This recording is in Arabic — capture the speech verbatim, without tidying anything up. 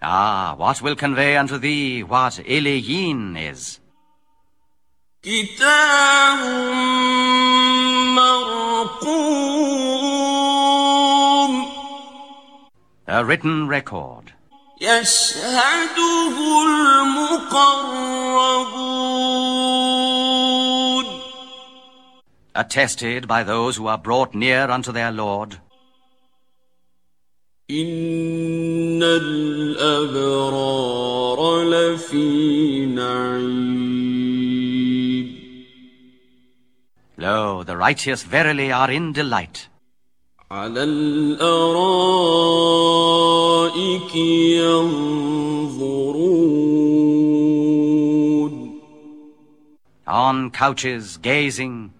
Ah, what will convey unto thee what Iliyin is? كتاب مرقوم. A written record. يشهده المقربون. Attested by those who are brought near unto their Lord. إن الأبرار لفي نعيم. Lo, the righteous verily are in delight. على الأرائك ينظرون. On couches gazing.